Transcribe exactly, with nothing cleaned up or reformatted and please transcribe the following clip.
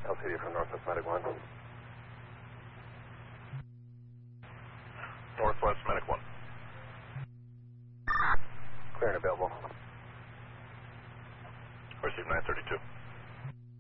L C D from Northwest Medic one. Northwest Medic one. Clear and available. Receive nine thirty-two.